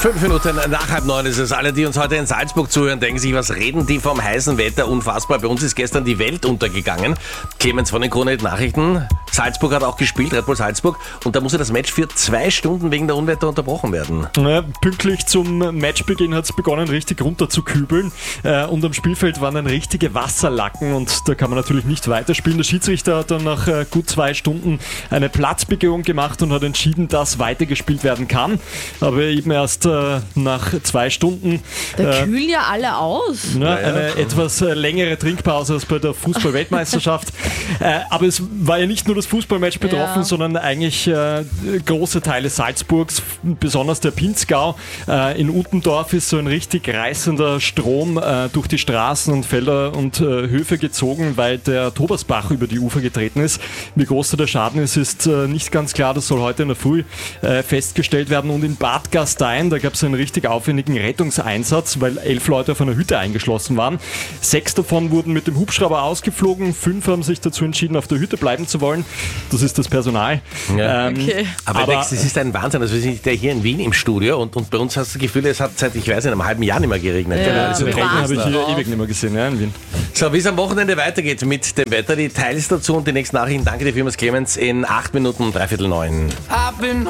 5 Minuten nach 8:30 ist es. Alle, die uns heute in Salzburg zuhören, denken sich, was reden die vom heißen Wetter? Unfassbar. Bei uns ist gestern die Welt untergegangen. Clemens von den Krone Nachrichten. Salzburg hat auch gespielt, Red Bull Salzburg. Und da musste das Match für 2 Stunden wegen der Unwetter unterbrochen werden. Ja, pünktlich zum Matchbeginn hat es begonnen, richtig runter zu kübeln. Und am Spielfeld waren dann richtige Wasserlacken und da kann man natürlich nicht weiterspielen. Der Schiedsrichter hat dann nach gut 2 Stunden eine Platzbegehung gemacht und hat entschieden, dass weitergespielt werden kann. Aber eben erst nach 2 Stunden. Da kühlen ja alle aus. Eine etwas längere Trinkpause als bei der Fußball-Weltmeisterschaft. Aber es war ja nicht nur das Fußballmatch betroffen, sondern eigentlich große Teile Salzburgs, besonders der Pinzgau. In Utendorf ist so ein richtig reißender Strom durch die Straßen und Felder und Höfe gezogen, weil der Tobersbach über die Ufer getreten ist. Wie groß der Schaden ist nicht ganz klar. Das soll heute in der Früh festgestellt werden. Und in Bad Gastein, da gab es einen richtig aufwendigen Rettungseinsatz, weil 11 Leute auf einer Hütte eingeschlossen waren. 6 davon wurden mit dem Hubschrauber ausgeflogen. 5 haben sich dazu entschieden, auf der Hütte bleiben zu wollen. Das ist das Personal. Ja. Okay. Aber Alex, das ist ein Wahnsinn. Also wir sind ja hier in Wien im Studio und bei uns hast du das Gefühl, es hat seit, ich weiß nicht, einem halben Jahr nicht mehr geregnet. Ja, Also Regen habe ich hier ewig nicht mehr gesehen, in Wien. So, wie es am Wochenende weitergeht mit dem Wetter, die Details dazu und die nächsten Nachrichten. Danke dir vielmals, Clemens, in 8 Minuten 8:45.